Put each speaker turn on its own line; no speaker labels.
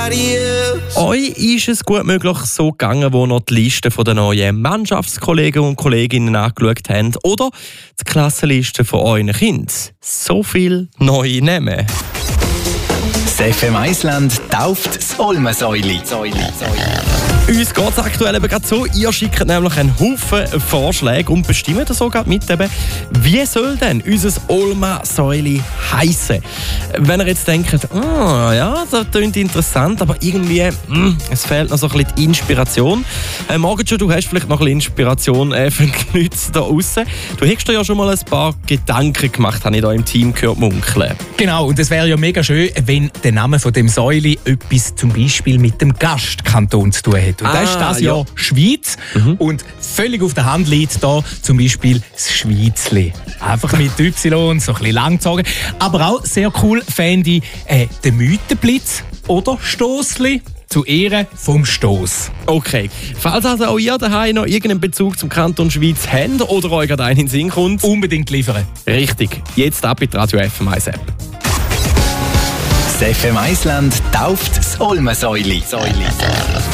Euch ist es gut möglich so gegangen, wo noch die Liste der neuen Mannschaftskollegen und Kolleginnen angeschaut haben oder die Klassenliste von euren Kindern. So viel neue Namen.
Das FM Island tauft das Olmensäuli.
Uns geht es aktuell eben gerade so, ihr schickt nämlich einen Haufen Vorschläge und bestimmt sogar mit, eben, wie soll denn unser Olmensäuli heissen? Wenn ihr jetzt denkt, ja, das klingt interessant, aber irgendwie, es fehlt noch so ein bisschen die Inspiration. Morgen schon, du hast vielleicht noch ein bisschen Inspiration für die Leute da draussen. Du hast dir ja schon mal ein paar Gedanken gemacht, habe ich da im Team gehört munkeln.
Genau, und es wäre ja mega schön, wenn der Name von dem Säuli etwas zum Beispiel mit dem Gastkanton zu tun hat. Und das ist das Jahr Schweiz. Und völlig auf der Hand liegt da zum Beispiel das Schweizli. Einfach mit Y, so ein bisschen langgezogen. Aber auch sehr cool fände ich den Mythenblitz oder Stossli zu Ehren vom Stoss.
Okay, falls also auch ihr daheim noch irgendeinen Bezug zum Kanton Schweiz habt oder euch gerade einen in den Sinn kommt,
Unbedingt liefern.
richtig, jetzt ab mit Radio FM App.
Das FM Island tauft das Olmensäuli.